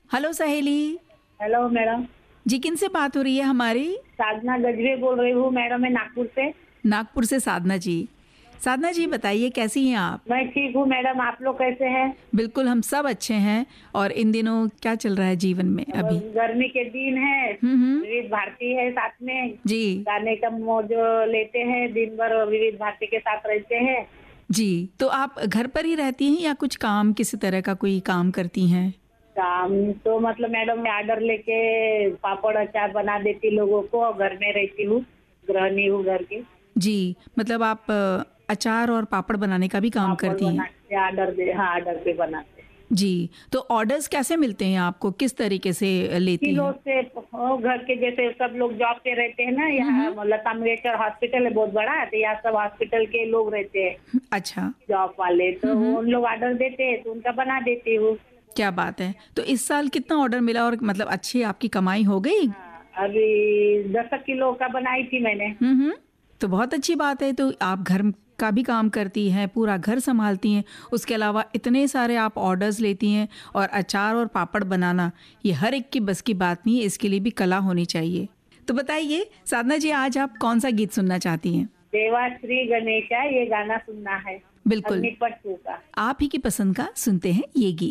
Hello सहेली। Hello madam. जी, किनसे बात हो रही है हमारी? साधना गजबे बोल रही हूँ मैडम, मैं नागपुर से। नागपुर से साधना जी। साधना जी बताइए कैसी हैं आप? मैं ठीक हूँ मैडम, आप लोग कैसे हैं? बिल्कुल हम सब अच्छे हैं। और इन दिनों क्या चल रहा है जीवन में अब अभी? गर्मी के दिन है, हम्म। विविध भारती है साथ में। जी गाने का मौज लेते हैं, दिन भर विविध भारती के साथ रहते हैं। जी। तो आप घर पर ही रहती हैं या कुछ काम, किसी तरह का कोई काम करती हैं? काम तो मतलब मैडम मैं ऑर्डर लेके पापड़ अचार बना देती लोगों को, और घर में रहती हूँ, गृहिणी हूँ घर की। जी, मतलब आप अचार और पापड़ बनाने का भी काम पापड़ करती हैं? बनाते ऑर्डर दे, हाँ ऑर्डर पे बनाते। जी, तो ऑर्डर्स कैसे मिलते हैं आपको, किस तरीके से लेती किलो हैं? से घर के जैसे सब लोग जॉब पे रहते हैं ना, यहाँ लता मंगेशकर हॉस्पिटल है बहुत बड़ा, तो यहाँ सब हॉस्पिटल के लोग रहते हैं अच्छा। जॉब वाले, तो उन लोग ऑर्डर देते हैं तो उनका बना देती हूँ। क्या बात है। तो इस साल कितना ऑर्डर मिला और मतलब अच्छी आपकी कमाई हो गई? हाँ, अभी 10 किलो का बनाई थी मैंने। तो बहुत अच्छी बात है। तो आप घर का भी काम करती हैं, पूरा घर संभालती हैं, उसके अलावा इतने सारे आप ऑर्डर्स लेती हैं, और अचार और पापड़ बनाना ये हर एक की बस की बात नहीं है, इसके लिए भी कला होनी चाहिए। तो बताइए साधना जी, आज आप कौन सा गीत सुनना चाहती हैं? देवाश्री गणेशा ये गाना सुनना है, बिल्कुल, अग्निपथ 2 का। आप ही की पसंद का सुनते हैं ये गीत।